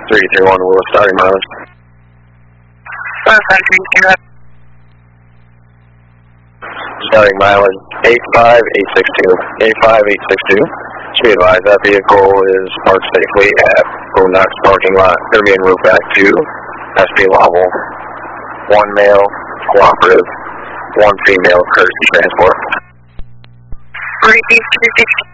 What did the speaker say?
331 Willis, starting mileage. 553. Starting mileage 85862. 85862. Should be advised that vehicle is parked safely at Boondocks parking lot. Going to be en route back to SP Level. 1 male cooperative, 1 female courtesy transport. Repeat 260.